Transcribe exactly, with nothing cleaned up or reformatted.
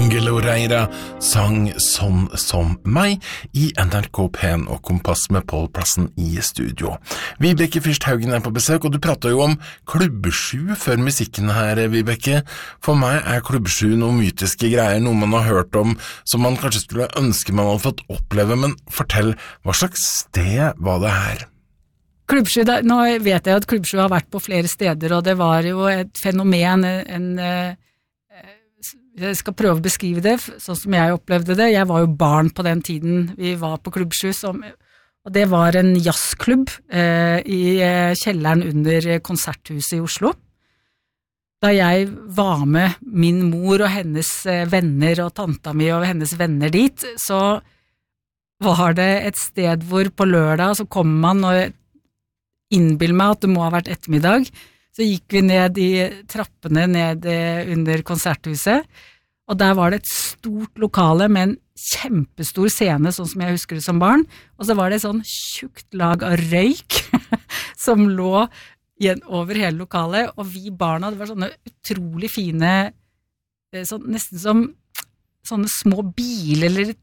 Angel Oreira sang Sånn som meg i N R K Pen og Kompass med Pål Plassen i studio. Vibeke Fyrst Haugen er på besøk, og du pratet jo om klubbsju før musikken her, Vibeke. For meg er klubbsju noen mytiske greier, noe man har hørt om, som man kanskje skulle ønske man hadde fått oppleve, men fortell, hva slags sted var det her? Klubbsju, nå vet jeg at Klubbsju har vært på flere steder, og det var jo et fenomen, en, en jeg skal prøve å beskrive det, sånn som jeg opplevde det. Jeg var jo barn på den tiden vi var på Klubbsju, som, og det var en jazzklubb eh, i kjelleren under Konserthuset i Oslo. Da jeg var med min mor og hennes venner og tanta mi og hennes venner dit, så var det et sted hvor på lørdag så kom man og innbill meg at det må ha vært ettermiddag. Så gikk vi ned i trappene ned under Konserthuset, og der var det et stort lokale med en kjempestor scene, sånn som jeg husker det som barn, og så var det et sånn tjukt lag av røyk som lå igjen over hele lokalet, og vi barna, det var sånne utrolig fine, sånn, nesten som sånne små biler eller